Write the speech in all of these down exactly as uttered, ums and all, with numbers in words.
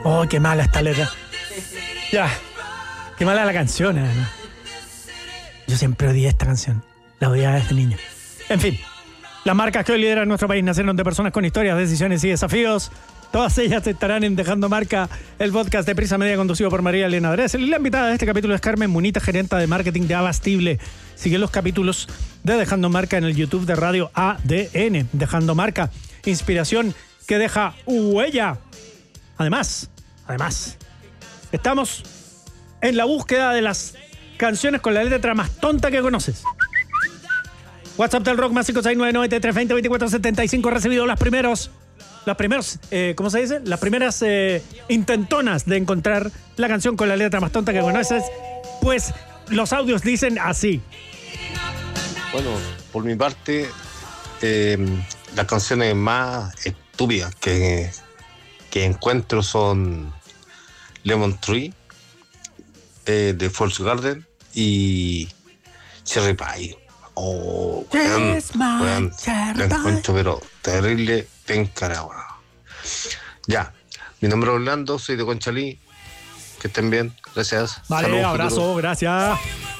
Oh, qué mala esta letra. Ya. Qué mala la canción, ¿no? Yo siempre odié esta canción. La odiaba desde niño. En fin. Las marcas que hoy lideran nuestro país nacieron de personas con historias, decisiones y desafíos. Todas ellas estarán en Dejando Marca, el podcast de Prisa Media conducido por María Elena Dressel. Y la invitada de este capítulo es Carmen Munita, gerente de marketing de Abastible. Sigue los capítulos de Dejando Marca en el YouTube de Radio A D N. Dejando Marca, inspiración que deja huella. Además, además, estamos en la búsqueda de las canciones con la letra más tonta que conoces. WhatsApp del Rock más cinco seis nueve nueve tres dos cero dos cuatro siete cinco. Recibido las primeros, las primeros, eh, ¿cómo se dice? Las primeras eh, intentonas de encontrar la canción con la letra más tonta que conoces. Pues los audios dicen así. Bueno, por mi parte, eh, las canciones más estúpidas que, que encuentro son Lemon Tree, eh, de False Garden y Cherry Pie. Oh, weón, weón, la encuentro pero terrible, pencara, weón. Ya, mi nombre es Orlando, soy de Conchalí. Que estén bien, gracias. Vale, saludos, abrazo, futuro. Gracias.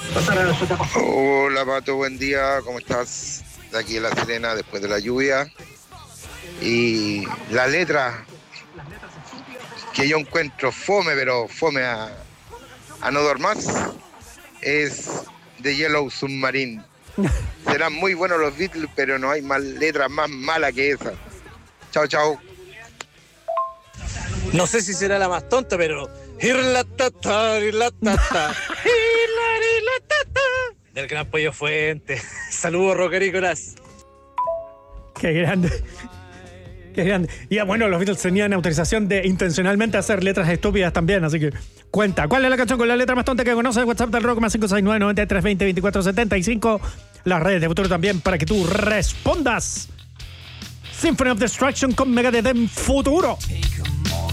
Hola Pato, buen día, ¿cómo estás? De aquí en La Serena, después de la lluvia. Y la letra que yo encuentro fome, pero fome a, a no dar más, es de Yellow Submarine. Serán muy buenos los Beatles, pero no hay más letras más malas que esa. Chao, chao. No sé si será la más tonta, pero... del gran Pollo Fuente. Saludos, Rocarícolas. Qué grande. Qué grande. Y bueno, los Beatles tenían autorización de intencionalmente hacer letras estúpidas también, así que cuenta. ¿Cuál es la canción con la letra más tonta que conoces? WhatsApp del Rock más cinco seis nueve nueve tres dos cero dos cuatro siete cinco. Las redes de Futuro también para que tú respondas. Symphony of Destruction con Megadeth en Futuro.